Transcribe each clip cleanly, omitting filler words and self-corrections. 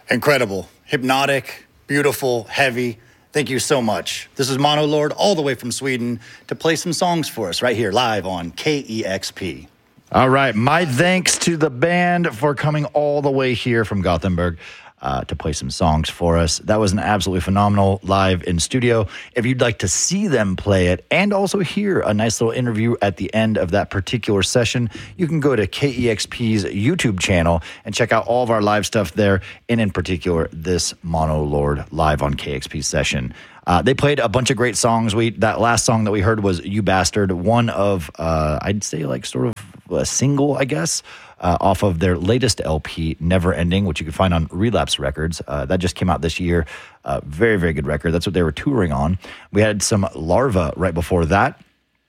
Incredible, hypnotic, beautiful, heavy. Thank you so much. This is Mono Lord all the way from Sweden to play some songs for us right here live on KEXP. All right. My thanks to the band for coming all the way here from Gothenburg to play some songs for us. That was an absolutely phenomenal live in studio. If you'd like to see them play it and also hear a nice little interview at the end of that particular session, you can go to KEXP's YouTube channel and check out all of our live stuff there, and in particular, this Mono Lord live on KEXP session. They played a bunch of great songs. That last song that we heard was You Bastard, one of, I'd say like sort of a single, I guess, off of their latest LP, Never Ending, which you can find on Relapse Records. That just came out this year. Very, very good record. That's what they were touring on. We had some Larva right before that.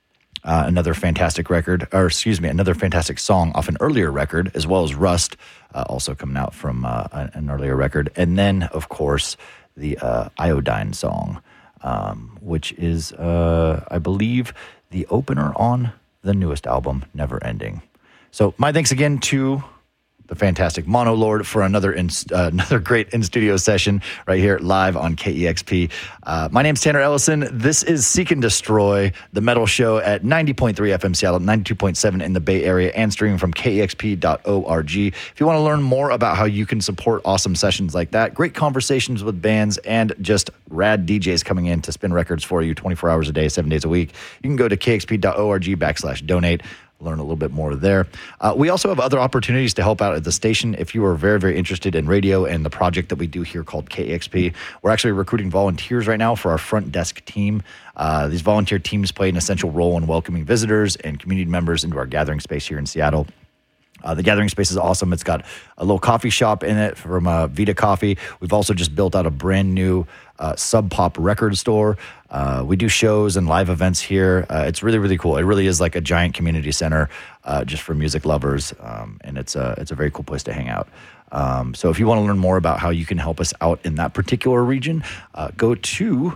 Another fantastic another fantastic song off an earlier record, as well as Rust, also coming out from an earlier record. And then, of course, the Iodine song, which is, I believe, the opener on the newest album, Never Ending. So my thanks again to the fantastic Mono Lord for another great in-studio session right here live on KEXP. My name's Tanner Ellison. This is Seek and Destroy, the metal show at 90.3 FM Seattle, 92.7 in the Bay Area, and streaming from KEXP.org. If you want to learn more about how you can support awesome sessions like that, great conversations with bands, and just rad DJs coming in to spin records for you 24 hours a day, 7 days a week, you can go to KEXP.org/donate. Learn a little bit more there. We also have other opportunities to help out at the station. If you are very, very interested in radio and the project that we do here called KEXP, we're actually recruiting volunteers right now for our front desk team. These volunteer teams play an essential role in welcoming visitors and community members into our gathering space here in Seattle. The gathering space is awesome. It's got a little coffee shop in it from Vita Coffee. We've also just built out a brand new Sub Pop record store. We do shows and live events here. It's really, really cool. It really is like a giant community center just for music lovers, and it's a very cool place to hang out. So if you want to learn more about how you can help us out in that particular region, go to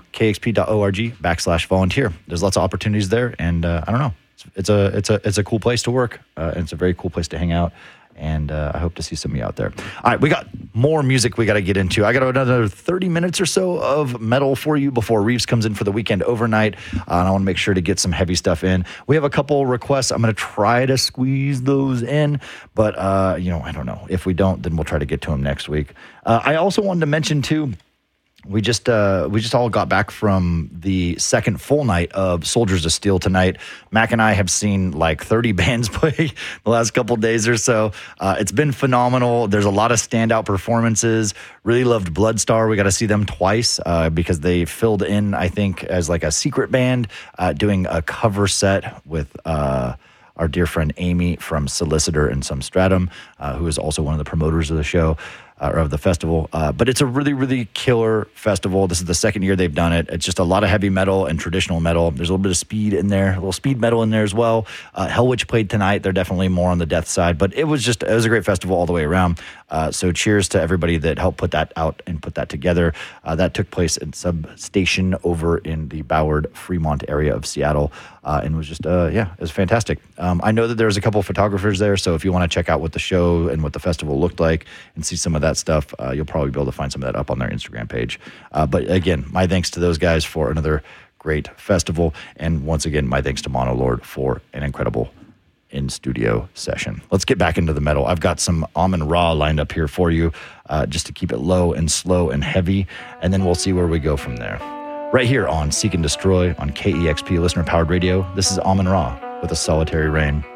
kexp.org/volunteer. There's lots of opportunities there, and I don't know. It's a cool place to work, and it's a very cool place to hang out, and I hope to see some of you out there. All right, we got more music we got to get into. I got another 30 minutes or so of metal for you before Reeves comes in for the weekend overnight, and I want to make sure to get some heavy stuff in. We have a couple requests. I'm going to try to squeeze those in, but I don't know. If we don't, then we'll try to get to them next week. I also wanted to mention, too, we just all got back from the second full night of Soldiers of Steel tonight. Mac and I have seen like 30 bands play the last couple days or so. It's been phenomenal. There's a lot of standout performances. Really loved Bloodstar. We got to see them twice because they filled in, I think, as like a secret band doing a cover set with our dear friend Amy from Solicitor and Some Stratum, who is also one of the promoters of the show. Or of the festival. But it's a really, really killer festival. This is the second year they've done it. It's just a lot of heavy metal and traditional metal. There's a little bit of speed in there, a little speed metal in there as well. Hellwitch played tonight. They're definitely more on the death side, but it was a great festival all the way around. So cheers to everybody that helped put that out and put that together. That took place at Substation over in the Ballard, Fremont area of Seattle. And was just, it was fantastic. I know that there's a couple of photographers there, so if you want to check out what the show and what the festival looked like and see some of that stuff, you'll probably be able to find some of that up on their Instagram page. But again, my thanks to those guys for another great festival. And once again, my thanks to Mono Lord for an incredible in-studio session. Let's get back into the metal. I've got some Amun-Ra lined up here for you just to keep it low and slow and heavy, and then we'll see where we go from there. Right here on Seek and Destroy on KEXP Listener-Powered Radio, this is Amun-Ra with A Solitary Rain.